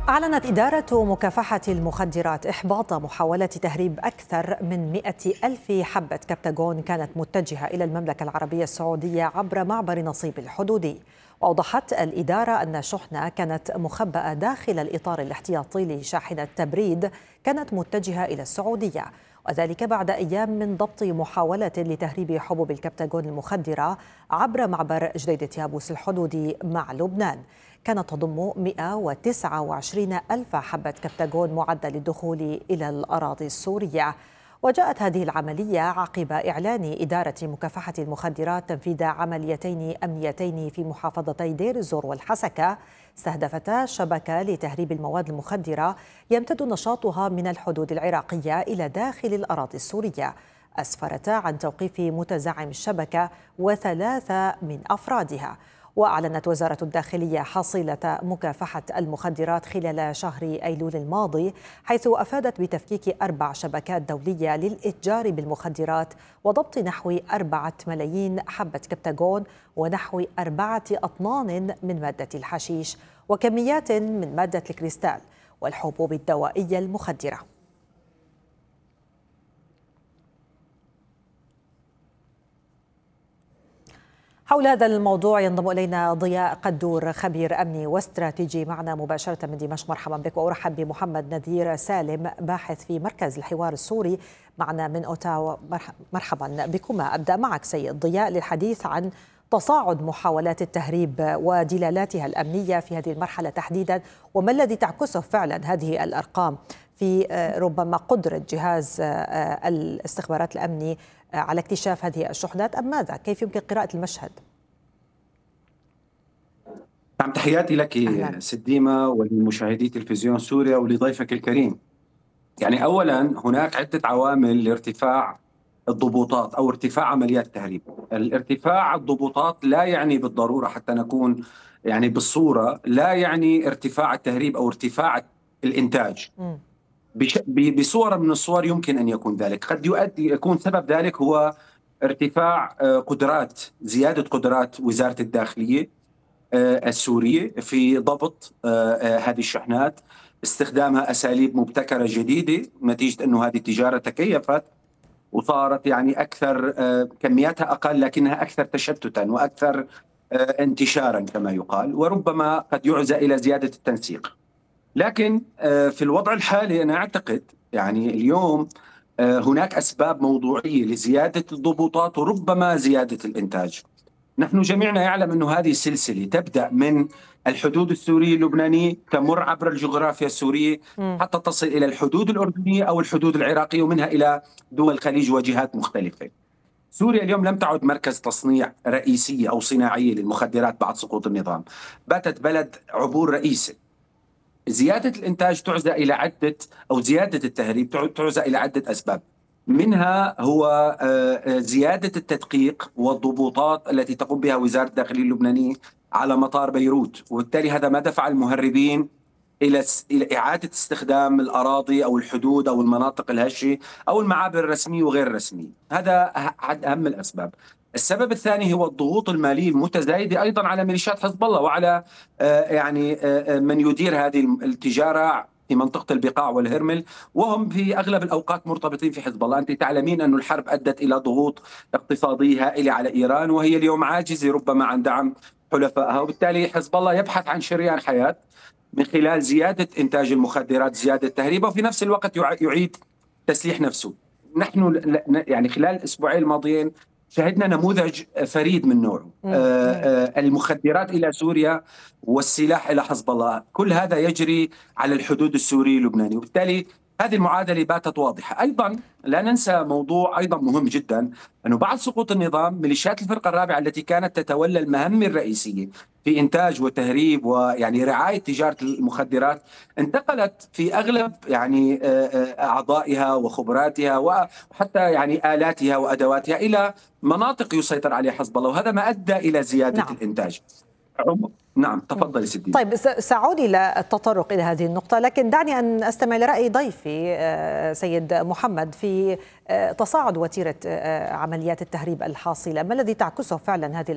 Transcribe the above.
أعلنت إدارة مكافحة المخدرات إحباط محاولة تهريب أكثر من 100,000 حبة كبتاغون كانت متجهة إلى المملكة العربية السعودية عبر معبر نصيب الحدودي. وأوضحت الإدارة أن الشحنة كانت مخبأة داخل الإطار الاحتياطي لشاحنة تبريد كانت متجهة إلى السعودية، وذلك بعد أيام من ضبط محاولة لتهريب حبوب الكبتاغون المخدرة عبر معبر جديدة يابوس الحدودي مع لبنان. كانت تضم 129 ألف حبة كبتاغون معدة للدخول إلى الأراضي السورية. وجاءت هذه العملية عقب إعلان إدارة مكافحة المخدرات تنفيذ عمليتين أمنيتين في محافظتي دير الزور والحسكة استهدفتا شبكة لتهريب المواد المخدرة يمتد نشاطها من الحدود العراقية إلى داخل الأراضي السورية. أسفرتا عن توقيف متزعم الشبكة وثلاثة من أفرادها. وأعلنت وزارة الداخلية حصيلة مكافحة المخدرات خلال شهر أيلول الماضي، حيث أفادت بتفكيك 4 شبكات دولية للإتجار بالمخدرات وضبط نحو 4 ملايين حبة كبتاغون ونحو 4 أطنان من مادة الحشيش وكميات من مادة الكريستال والحبوب الدوائية المخدرة. حول هذا الموضوع ينضم إلينا ضياء قدور خبير أمني واستراتيجي معنا مباشرة من دمشق. مرحبا بك. وأرحب بمحمد نذير سالم باحث في مركز الحوار السوري معنا من أوتاوا. مرحبا بكما. أبدأ معك سيد ضياء للحديث عن تصاعد محاولات التهريب ودلالاتها الأمنية في هذه المرحلة تحديدا، وما الذي تعكسه فعلا هذه الأرقام في ربما قدرة جهاز الاستخبارات الأمني على اكتشاف هذه الشحنات، أم ماذا؟ كيف يمكن قراءة المشهد؟ نعم، تحياتي لك ست ديما ولمشاهدي تلفزيون سوريا ولضيفك الكريم. يعني أولا هناك عدة عوامل لارتفاع الضبوطات أو ارتفاع عمليات التهريب. الارتفاع الضبوطات لا يعني بالضرورة، حتى نكون يعني بالصورة، لا يعني ارتفاع التهريب أو ارتفاع الإنتاج. بصورة من الصور يمكن أن يكون ذلك. قد يكون سبب ذلك هو ارتفاع قدرات، زيادة قدرات وزارة الداخلية السورية في ضبط هذه الشحنات، استخدامها أساليب مبتكرة جديدة نتيجة أنه هذه التجارة تكيفت وصارت يعني أكثر، كمياتها أقل لكنها أكثر تشتتا وأكثر انتشارا كما يقال، وربما قد يعزى إلى زيادة التنسيق. لكن في الوضع الحالي أنا أعتقد يعني اليوم هناك أسباب موضوعية لزيادة الضبوطات وربما زيادة الإنتاج. نحن جميعنا يعلم أن هذه السلسلة تبدأ من الحدود السورية اللبنانية، تمر عبر الجغرافيا السورية حتى تصل إلى الحدود الأردنية أو الحدود العراقية، ومنها إلى دول الخليج وجهات مختلفة. سوريا اليوم لم تعد مركز تصنيع رئيسية أو صناعية للمخدرات بعد سقوط النظام، باتت بلد عبور رئيسي. زيادة الإنتاج تعزى إلى عدة، أو زيادة التهريب تعزى إلى عدة أسباب، منها هو زيادة التدقيق والضبوطات التي تقوم بها وزارة الداخلية اللبنانية على مطار بيروت، وبالتالي هذا ما دفع المهربين إلى إعادة استخدام الأراضي أو الحدود أو المناطق الهشة أو المعابر الرسمية وغير الرسمية. هذا أحد أهم الأسباب. السبب الثاني هو الضغوط المالية المتزايدة أيضا على ميليشيات حزب الله وعلى من يدير هذه التجارة في منطقة البقاع والهرمل، وهم في أغلب الأوقات مرتبطين في حزب الله. أنت تعلمين أن الحرب أدت إلى ضغوط اقتصادية هائلة على إيران، وهي اليوم عاجزة ربما عن دعم حلفائها، وبالتالي حزب الله يبحث عن شريان حياة من خلال زيادة إنتاج المخدرات، زيادة تهريبه، وفي نفس الوقت يعيد تسليح نفسه. نحن يعني خلال الأسبوعين الماضيين شهدنا نموذج فريد من نوعه، المخدرات إلى سوريا والسلاح إلى حزب الله، كل هذا يجري على الحدود السورية اللبنانية، وبالتالي هذه المعادلة باتت واضحة. أيضا لا ننسى موضوع أيضا مهم جدا، أنه بعد سقوط النظام ميليشيات الفرقة الرابعة التي كانت تتولى المهام الرئيسية في إنتاج وتهريب ويعني رعاية تجارة المخدرات انتقلت في أغلب يعني أعضائها وخبراتها وحتى يعني آلاتها وأدواتها إلى مناطق يسيطر عليها حزب الله، وهذا ما أدى إلى زيادة الإنتاج. نعم، تفضل سيدي. طيب، سأعود إلى التطرق إلى هذه النقطة، لكن دعني أن أستمع لرأي ضيفي سيد محمد في تصاعد وتيرة عمليات التهريب الحاصلة. ما الذي تعكسه فعلا هذه